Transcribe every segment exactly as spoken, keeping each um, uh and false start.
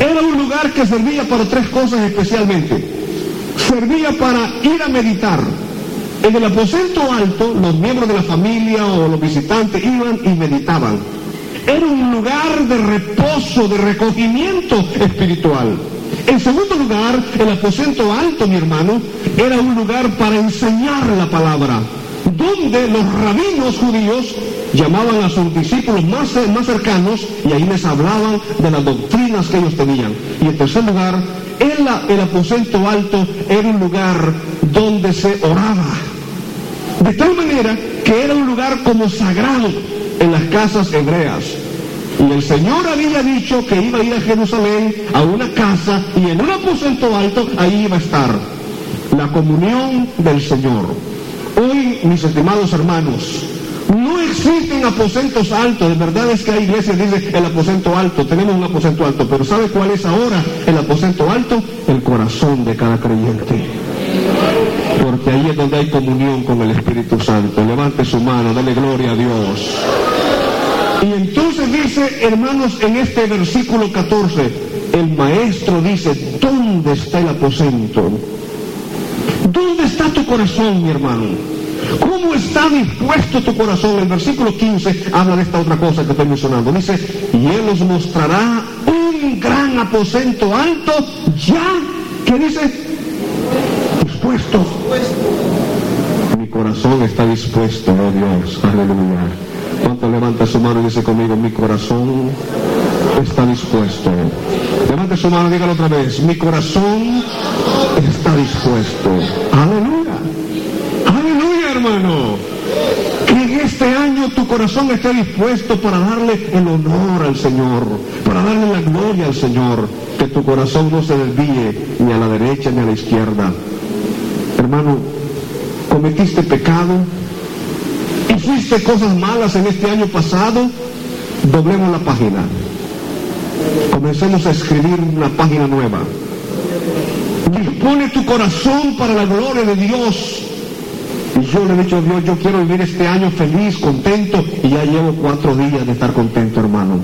Era un lugar que servía para tres cosas especialmente. Servía para ir a meditar. En el aposento alto, los miembros de la familia o los visitantes iban y meditaban. Era un lugar de reposo, de recogimiento espiritual. En segundo lugar, el aposento alto, mi hermano, era un lugar para enseñar la palabra, donde los rabinos judíos llamaban a sus discípulos más, más cercanos y ahí les hablaban de las doctrinas que ellos tenían. Y en tercer lugar, el, el aposento alto era un lugar donde se oraba, de tal manera que era un lugar como sagrado en las casas hebreas. Y el Señor había dicho que iba a ir a Jerusalén, a una casa, y en un aposento alto, ahí iba a estar la comunión del Señor. Hoy, mis estimados hermanos, no existen aposentos altos. De verdad es que hay iglesias que dicen el aposento alto, tenemos un aposento alto, pero ¿sabe cuál es ahora el aposento alto? El corazón de cada creyente. Porque ahí es donde hay comunión con el Espíritu Santo. Levante su mano, dale gloria a Dios. Y entonces dice, hermanos, en este versículo catorce, el maestro dice, ¿dónde está el aposento? ¿Dónde está tu corazón, mi hermano? ¿Cómo está dispuesto tu corazón? El versículo quince habla de esta otra cosa que estoy mencionando. Dice, y Él os mostrará un gran aposento alto, ya, ¿qué dice? Dispuesto. Mi corazón está dispuesto, oh Dios, aleluya. ¿Cuánto levanta su mano y dice conmigo, mi corazón está dispuesto? Levante su mano, dígalo otra vez, mi corazón está dispuesto. Aleluya, aleluya, hermano. Que en este año tu corazón esté dispuesto para darle el honor al Señor, para darle la gloria al Señor. Que tu corazón no se desvíe ni a la derecha ni a la izquierda. Hermano, cometiste pecado, hiciste cosas malas en este año pasado, doblemos la página. Comencemos a escribir una página nueva. Dispone tu corazón para la gloria de Dios. Y yo le he dicho a Dios, yo quiero vivir este año feliz, contento, y ya llevo cuatro días de estar contento, hermano.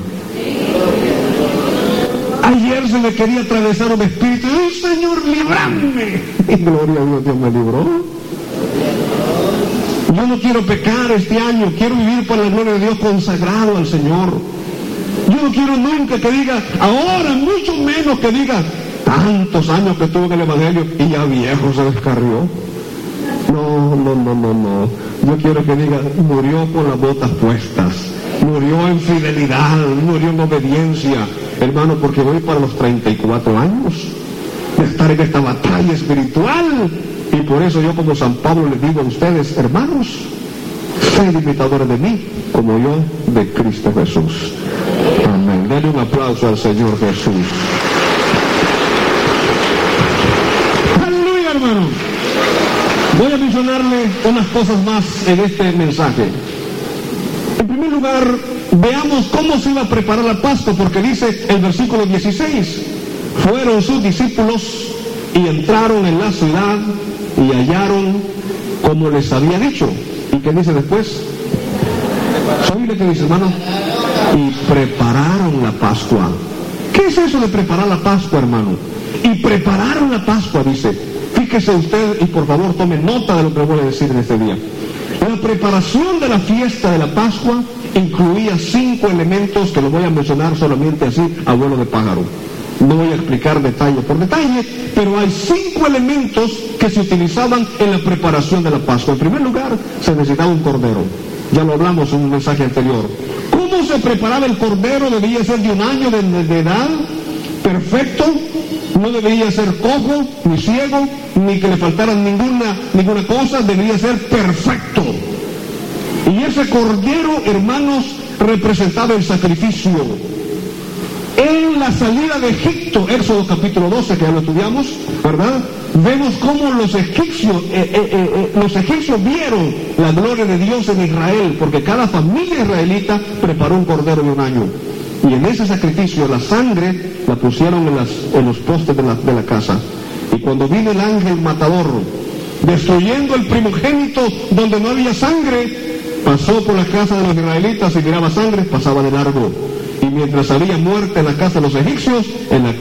Ayer se me quería atravesar un espíritu, ¡ay, Señor, líbrame! Y gloria a Dios, Dios me libró. Yo no quiero pecar este año, quiero vivir por la gloria de Dios consagrado al Señor. Yo no quiero nunca que diga, ahora, mucho menos que diga, tantos años que estuvo en el Evangelio y ya viejo se descarrió. No, no, no, no, no. Yo quiero que diga, murió con las botas puestas, murió en fidelidad, murió en obediencia. Hermano, porque voy para los treinta y cuatro años de estar en esta batalla espiritual. Y por eso yo, como San Pablo, les digo a ustedes, hermanos, sed imitadores de mí, como yo de Cristo Jesús. Amén. Denle un aplauso al Señor Jesús. Aleluya, hermano. Voy a mencionarle unas cosas más en este mensaje. En primer lugar, veamos cómo se iba a preparar la Pascua, porque dice el versículo dieciséis, fueron sus discípulos y entraron en la ciudad y hallaron como les había dicho. ¿Y qué dice después? ¿Sabe lo que dice, hermano? Y prepararon la Pascua. ¿Qué es eso de preparar la Pascua, hermano? Y prepararon la Pascua, dice. Fíjese usted y por favor tome nota de lo que voy a decir en este día. La preparación de la fiesta de la Pascua incluía cinco elementos que lo voy a mencionar solamente así, a vuelo de pájaro. No voy a explicar detalle por detalle, pero hay cinco elementos que se utilizaban en la preparación de la Pascua. En primer lugar, se necesitaba un cordero. Ya lo hablamos en un mensaje anterior. ¿Cómo se preparaba el cordero? Debía ser de un año de, de, de edad, perfecto. No debería ser cojo, ni ciego, ni que le faltara ninguna, ninguna cosa. Debería ser perfecto. Y ese cordero, hermanos, representaba el sacrificio. En la salida de Egipto, Éxodo capítulo doce, que ya lo estudiamos, ¿verdad? Vemos cómo los egipcios, eh, eh, eh, los egipcios vieron la gloria de Dios en Israel, porque cada familia israelita preparó un cordero de un año. Y en ese sacrificio la sangre la pusieron en, las, en los postes de la, de la casa. Y cuando vino el ángel matador, destruyendo el primogénito donde no había sangre, pasó por la casa de los israelitas y miraba sangre, pasaba de largo. Y mientras había muerte en la casa de los egipcios, en la